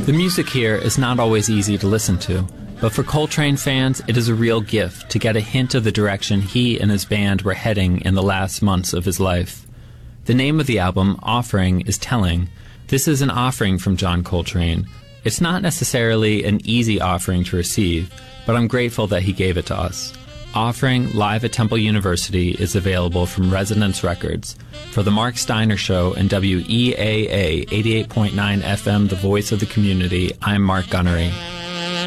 The music here is not always easy to listen to, but for Coltrane fans, it is a real gift to get a hint of the direction he and his band were heading in the last months of his life. The name of the album, Offering, is telling. This is an offering from John Coltrane. It's not necessarily an easy offering to receive, but I'm grateful that he gave it to us. Offering, live at Temple University, is available from Resonance Records. For The Mark Steiner Show and WEAA 88.9 FM, the voice of the community, I'm Mark Gunnery.